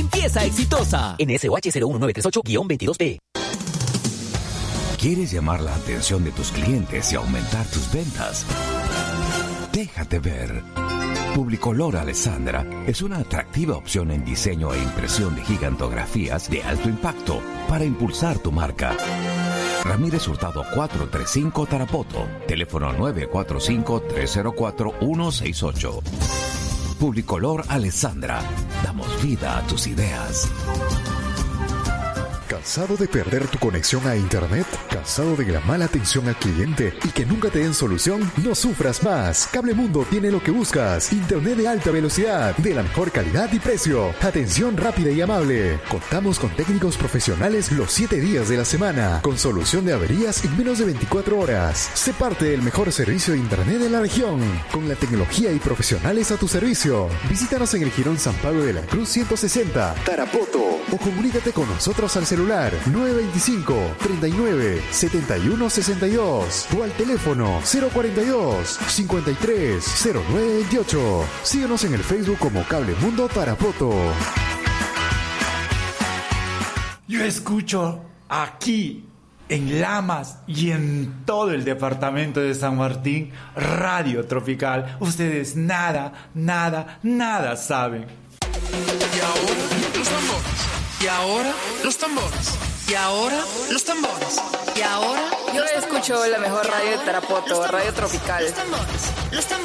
limpieza exitosa. NSOH 01938-22B. ¿Quieres llamar la atención de tus clientes y aumentar tus ventas? Déjate ver. Publicolor Alessandra es una atractiva opción en diseño e impresión de gigantografías de alto impacto para impulsar tu marca. Ramírez Hurtado 435 Tarapoto. Teléfono 945-304-168. Publicolor Alessandra. Damos vida a tus ideas. ¿Cansado de perder tu conexión a internet? ¿Cansado de la mala atención al cliente y que nunca te den solución? No sufras más. Cablemundo tiene lo que buscas. Internet de alta velocidad, de la mejor calidad y precio. Atención rápida y amable. Contamos con técnicos profesionales los 7 días de la semana, con solución de averías en menos de 24 horas. Sé parte del mejor servicio de internet de la región, con la tecnología y profesionales a tu servicio. Visítanos en el Jirón San Pablo de la Cruz 160, Tarapoto, o comunícate con nosotros al celular 925-39-7162 o al teléfono 042-530928. Síguenos en el Facebook como Cablemundo Tarapoto. Yo escucho aquí en Lamas y en todo el departamento de San Martín Radio Tropical. Ustedes nada saben. Y ahora los tambores. Y ahora los tambores. Y ahora los tambores. Y ahora yo escucho la mejor radio de Tarapoto, Radio Tropical. Los tambores.